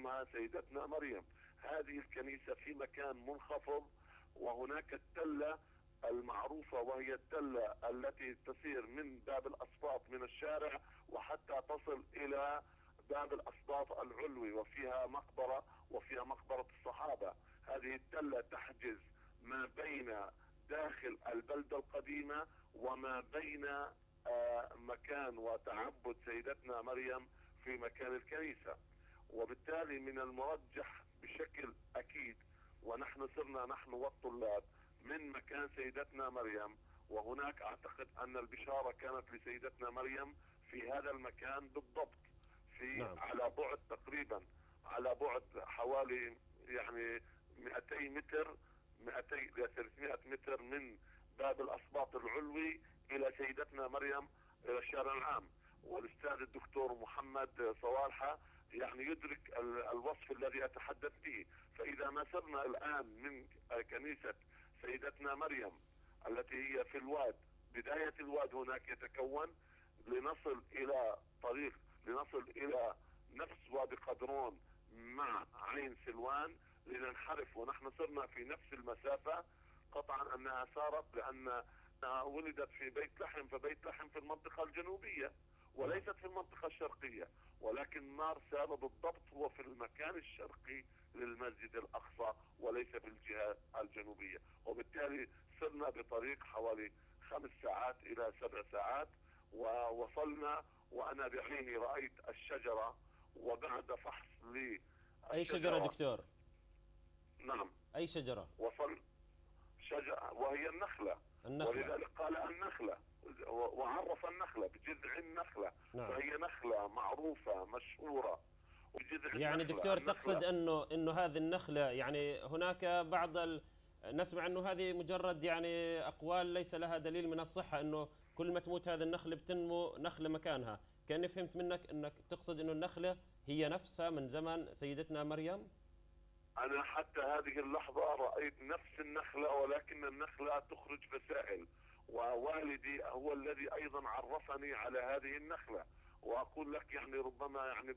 أقامها سيدتنا مريم. هذه الكنيسة في مكان منخفض، وهناك التلة المعروفة وهي التلة التي تسير من باب الأسباط من الشارع وحتى تصل إلى باب الأسباط العلوي، وفيها مقبرة وفيها مقبرة الصحابة. هذه التلة تحجز ما بين داخل البلدة القديمة وما بين مكان وتعبد سيدتنا مريم في مكان الكنيسة. وبالتالي من المرجح بشكل أكيد، ونحن صرنا نحن والطلاب من مكان سيدتنا مريم، وهناك أعتقد أن البشارة كانت لسيدتنا مريم في هذا المكان بالضبط، نعم. على بعد تقريبا، على بعد حوالي يعني 200 متر 200 إلى 300 متر من باب الأسباط العلوي إلى سيدتنا مريم إلى الشارع العام. والأستاذ الدكتور محمد صوالحة يعني يدرك الوصف الذي أتحدث به. فإذا ما سرنا الآن من كنيسة سيدتنا مريم التي هي في الواد، بداية الواد هناك يتكون، لنصل إلى طريق، لنصل إلى نفس وادي قدرون مع عين سلوان لننحرف، ونحن صرنا في نفس المسافة. قطعا أنها صارت لأنها ولدت في بيت لحم، فبيت لحم في المنطقة الجنوبية وليست في المنطقة الشرقية، ولكن مار سابا بالضبط هو في المكان الشرقي للمسجد الأقصى وليس في الجهة الجنوبية. وبالتالي صرنا بطريق حوالي 5 ساعات إلى 7 ساعات، ووصلنا وأنا بعيني رأيت الشجرة. وبعد فحص لي أي شجرة دكتور؟ نعم. أي شجرة؟ وصل شجرة وهي النخلة. ولذلك قال النخلة وعرف النخلة بجذع النخلة. نعم. فهي نخلة معروفة مشهورة بجذع يعني النخلة. دكتور تقصد أنه هذه النخلة، يعني هناك نسمع أنه هذه مجرد يعني أقوال ليس لها دليل من الصحة، أنه كل ما تموت هذه النخلة بتنمو نخلة مكانها. كأني فهمت منك أنك تقصد أنه النخلة هي نفسها من زمن سيدتنا مريم. أنا حتى هذه اللحظة رأيت نفس النخلة، ولكن النخلة تخرج فسائل، ووالدي هو الذي أيضا عرفني على هذه النخلة. وأقول لك يعني ربما يعني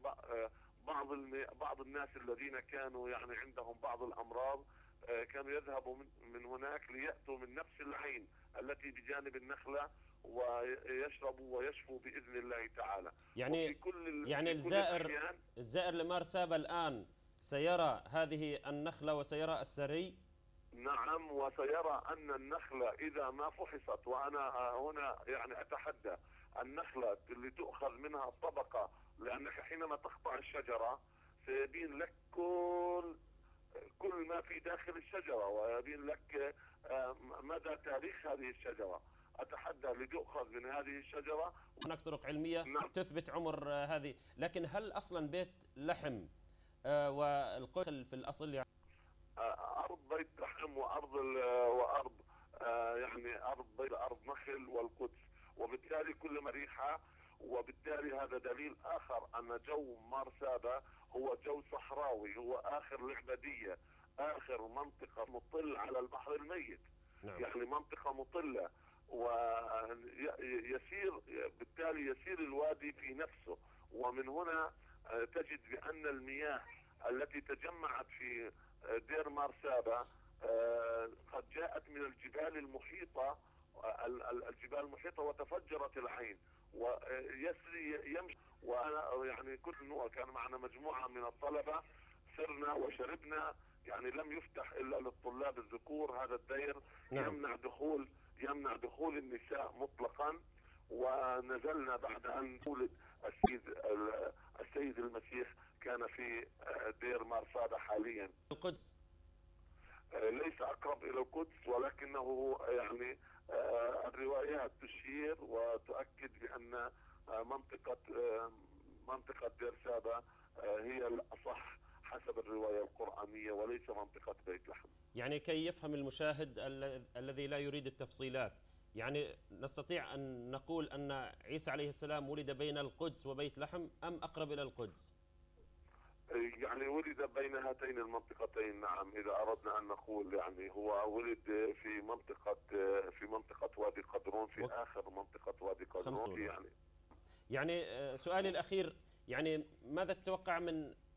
بعض الناس الذين كانوا يعني عندهم بعض الأمراض كانوا يذهبوا من هناك ليأتوا من نفس العين التي بجانب النخلة ويشربوا ويشفوا بإذن الله تعالى. يعني الزائر لمار سابا الآن سيرى هذه النخلة وسيرى السري. نعم، وسيرى أن النخلة إذا ما فحصت، وأنا هنا يعني أتحدى، النخلة اللي تؤخذ منها الطبقة، لأنك حينما تقطع الشجرة سيبين لك كل ما في داخل الشجرة، ويبين لك مدى تاريخ هذه الشجرة. أتحدى لتؤخذ من هذه الشجرة. هناك طرق علمية نعم. تثبت عمر هذه، لكن هل أصلا بيت لحم والقتل في الأصل يعني أرض بيت لحم وأرض يعني أرض نخل والقدس، وبالتالي كل مريحة. وبالتالي هذا دليل آخر أن جو مار سابا هو جو صحراوي، هو آخر العبادية، آخر منطقة مطل على البحر الميت. نعم. يعني منطقة مطلة، بالتالي يسير الوادي في نفسه. ومن هنا تجد بأن المياه التي تجمعت في دير مار سابا قد جاءت من الجبال المحيطة، وتفجرت العين ويسري يمشي. وأنا يعني كان معنا مجموعة من الطلبة، سرنا وشربنا، يعني لم يفتح إلا للطلاب الذكور هذا الدير. نعم. يمنع دخول النساء مطلقا. ونزلنا بعد أن ولد السيد المسيح، كان في دير مار سابا حاليا. القدس ليس أقرب إلى القدس، ولكنه يعني الروايات تشير وتؤكد بأن منطقة دير سابا هي الأصح حسب الرواية القرآنية، وليس منطقة بيت لحم. يعني كي يفهم المشاهد الذي لا يريد التفصيلات، يعني نستطيع أن نقول أن عيسى عليه السلام ولد بين القدس وبيت لحم أم أقرب إلى القدس؟ يعني ولد بين هاتين المنطقتين. نعم، إذا أردنا أن نقول يعني هو ولد في منطقة وادي قدرون، في آخر منطقة وادي قدرون. يعني سؤالي الأخير، يعني ماذا تتوقع من